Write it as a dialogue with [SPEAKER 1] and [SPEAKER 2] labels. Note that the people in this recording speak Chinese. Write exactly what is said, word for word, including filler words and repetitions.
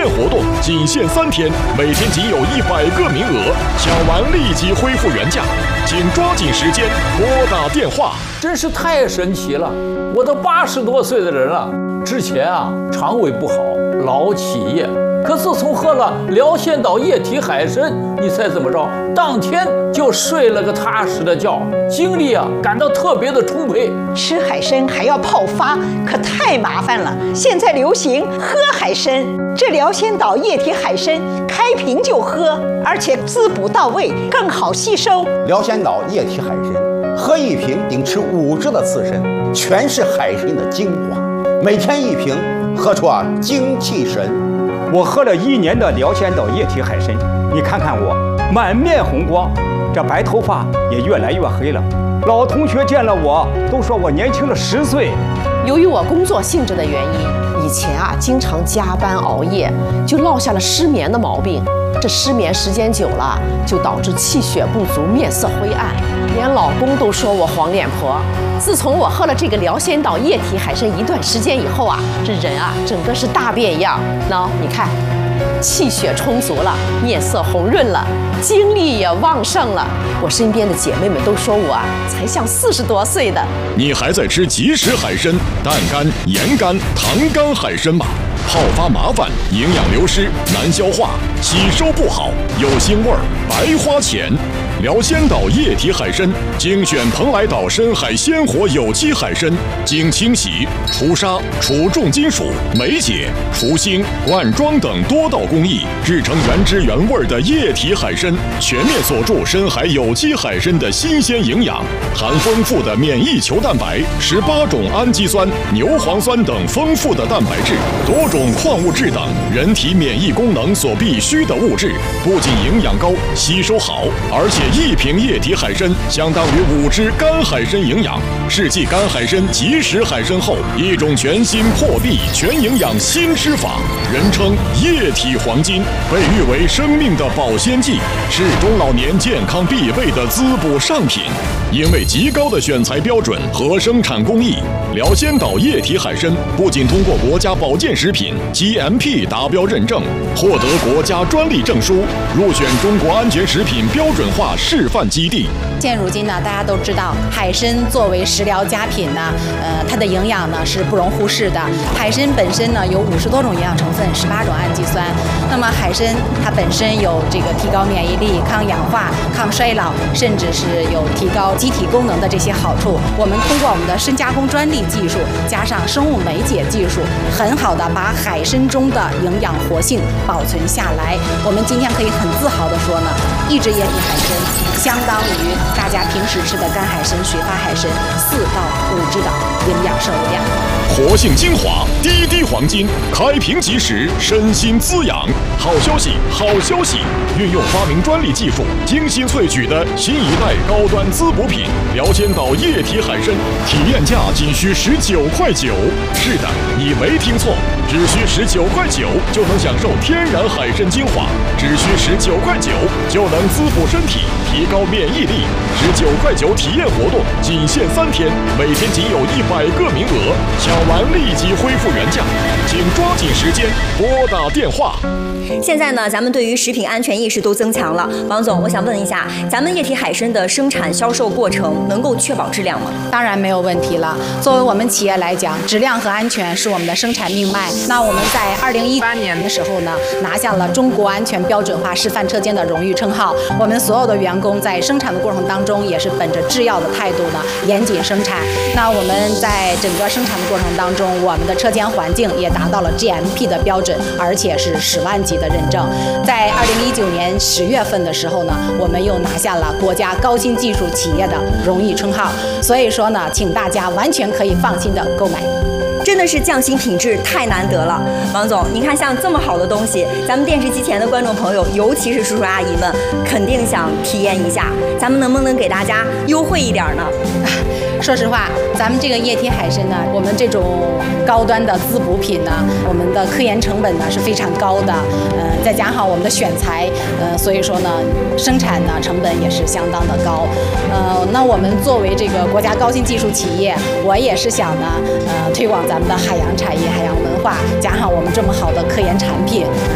[SPEAKER 1] 验活动仅限三天，每天仅有一百个名额，抢完立即恢复原价，请抓紧时间拨打电话。
[SPEAKER 2] 真是太神奇了！我都八十多岁的人了，之前啊肠胃不好，老起夜。可自从喝了辽仙岛液体海参，你猜怎么着？当天就睡了个踏实的觉，精力啊感到特别的充沛。
[SPEAKER 3] 吃海参还要泡发，可太麻烦了。现在流行喝海参，这辽仙岛液体海参开瓶就喝，而且滋补到位，更好吸收。
[SPEAKER 4] 辽仙岛液体海参，喝一瓶顶吃五只的刺参，全是海参的精华，每天一瓶，喝出啊精气神。
[SPEAKER 5] 我喝了一年的辽仙岛液体海参，你看看我满面红光，这白头发也越来越黑了。老同学见了我都说我年轻了十岁。
[SPEAKER 6] 由于我工作性质的原因，以前啊经常加班熬夜，就落下了失眠的毛病。这失眠时间久了，就导致气血不足，面色灰暗，连老公都说我黄脸婆。自从我喝了这个辽仙岛液体海参一段时间以后啊，这人啊整个是大变样。喏，你看，气血充足了，面色红润了，精力也旺盛了。我身边的姐妹们都说我啊才像四十多岁的。
[SPEAKER 1] 你还在吃即食海参、淡干、盐干、糖干海参吗？泡发麻烦，营养流失，难消化，吸收不好，有腥味儿，白花钱。辽仙岛液体海参，精选蓬莱岛深海鲜活有机海参，经清洗、除沙、除重金属、酶解、除腥、灌装等多道工艺，制成原汁原味的液体海参，全面锁住深海有机海参的新鲜营养，含丰富的免疫球蛋白、十八种氨基酸、牛磺酸等丰富的蛋白质，多种矿物质等人体免疫功能所必需的物质，不仅营养高、吸收好，而且一瓶液体海参相当于五只干海参营养，是继干海参、即食海参后一种全新破壁全营养新吃法，人称液体黄金，被誉为生命的保鲜剂，是中老年健康必备的滋补上品。因为极高的选材标准和生产工艺，辽仙岛液体海参不仅通过国家保健食品 G M P 达标认证，获得国家专利证书，入选中国安全食品标准化示范基地。
[SPEAKER 7] 现如今呢，大家都知道，海参作为食疗佳品呢，呃，它的营养呢是不容忽视的。海参本身呢有五十多种营养成分，十八种氨基酸。那么海参它本身有这个提高免疫力、抗氧化、抗衰老，甚至是有提高机体功能的这些好处。我们通过我们的深加工专利技术，加上生物酶解技术，很好的把海参中的营养活性保存下来。我们今天可以很自豪的说呢，一只液体海参相当于大家平时吃的干海参、水发海参四到五只的营养摄入量。
[SPEAKER 1] 活性精华，滴滴黄金，开瓶即食，身心滋养。好消息，好消息！运用发明专利技术，精心萃取的新一代高端滋补品辽仙岛液体海参，体验价仅需十九块九。是的，你没听错，只需十九块九就能享受天然海参精华，只需十九块九就能滋补身体，提高免疫力。十九块九体验活动仅限三天，每天仅有一百个名额，抢完立即恢复原价，请抓紧时间拨打电话。
[SPEAKER 8] 现在呢，咱们对于食品安全意识都增强了。王总，我想问一下，咱们液体海参的生产销售过程能够确保质量吗？
[SPEAKER 7] 当然没有问题了。作为我们企业来讲，质量和安全是我们的生产命脉。那我们在二零一八年的时候呢，拿下了中国安全标准化示范车间的荣誉称号。我们所有的员工在生产的过程当中，也是本着制药的态度呢，严谨生产。那我们在整个生产的过程当中，我们的车间环境也达到了 G M P 的标准，而且是十万级的认证。在二零一九年十月份的时候呢，我们又拿下了国家高新技术企业的荣誉称号。所以说呢，请大家完全可以放心的购买。
[SPEAKER 8] 真的是匠心品质太难得了，王总，你看像这么好的东西，咱们电视机前的观众朋友，尤其是叔叔阿姨们，肯定想体验一下，咱们能不能给大家优惠一点呢？
[SPEAKER 7] 说实话，咱们这个液体海参呢，我们这种高端的滋补品呢，我们的科研成本呢是非常高的，呃，再加上我们的选材，呃，所以说呢，生产呢成本也是相当的高，呃，那我们作为这个国家高新技术企业，我也是想呢，呃，推广咱们的海洋产业、海洋文化，加上我们这么好的科研产品。